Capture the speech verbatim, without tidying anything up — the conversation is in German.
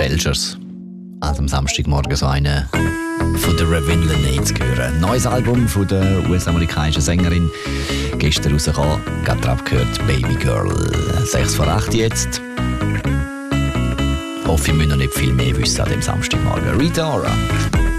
Fälschers. Also am Samstagmorgen so eine von der Ravinia Nate zu hören. Neues Album von der U S-amerikanischen Sängerin. Gestern rausgekommen, gerade drauf gehört Baby Girl. sechs vor acht jetzt. Ich hoffe, wir müssen noch nicht viel mehr wissen an dem Samstagmorgen. Rita Ora.